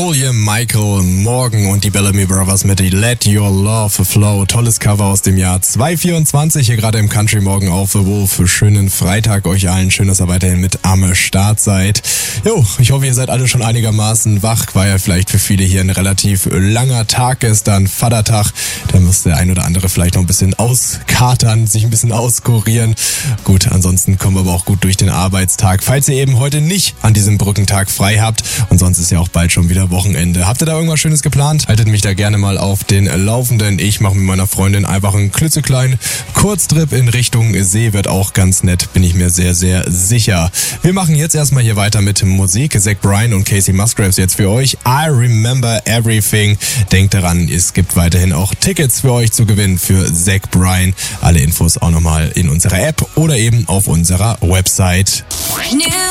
William Michael Morgan und die Bellamy Brothers mit Let Your Love Flow. Tolles Cover aus dem Jahr 2024 hier gerade im Country Morgen auf The Wolf. Schönen Freitag euch allen. Schön, dass ihr weiterhin mit am Start seid. Jo, ich hoffe, ihr seid alle schon einigermaßen wach. War ja vielleicht für viele hier ein relativ langer Tag gestern, Vatertag. Da muss der ein oder andere vielleicht noch ein bisschen auskatern, sich ein bisschen auskurieren. Gut, ansonsten kommen wir aber auch gut durch den Arbeitstag. Falls ihr eben heute nicht an diesem Brückentag frei habt und sonst ist ja auch bald schon wieder Wochenende. Habt ihr da irgendwas Schönes geplant? Haltet mich da gerne mal auf den Laufenden. Ich mache mit meiner Freundin einfach einen klitzekleinen Kurztrip in Richtung See. Wird auch ganz nett, bin ich mir sehr, sehr sicher. Wir machen jetzt erstmal hier weiter mit Musik. Zach Bryan und Casey Musgraves jetzt für euch. I Remember Everything. Denkt daran, es gibt weiterhin auch Tickets für euch zu gewinnen für Zach Bryan. Alle Infos auch nochmal in unserer App oder eben auf unserer Website.